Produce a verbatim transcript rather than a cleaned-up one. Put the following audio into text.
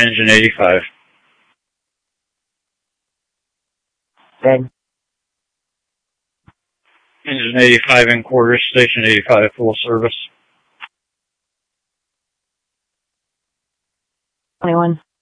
Engine eighty-five. Red. Engine eighty-five in quarters, Station eighty-five full service. twenty-one.